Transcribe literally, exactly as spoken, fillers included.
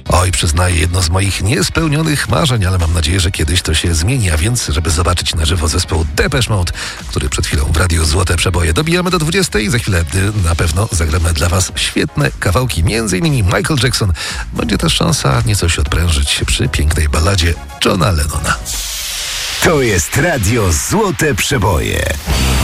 Oj, przyznaję, jedno z moich niespełnionych marzeń, ale mam nadzieję, że kiedyś to się zmieni, a więc, żeby zobaczyć na żywo zespół Depeche Mode, który przed chwilą w radiu Złote Przeboje. Dobijamy do dwudziestej, za chwilę na pewno zagramy dla was świetne kawałki, między innymi Michael Jackson. Będzie też szansa nieco się odprężyć przy pięknej balladzie Johna Lennona. To jest radio Złote Przeboje.